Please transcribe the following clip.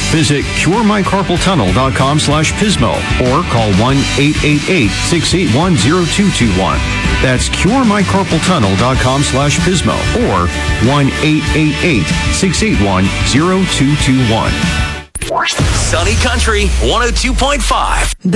Visit curemycarpaltunnel.com/Pismo or call 1-888-681-0221. That's curemycarpaltunnel.com/Pismo or 1-888-681-0221. Sunny Country 102.5.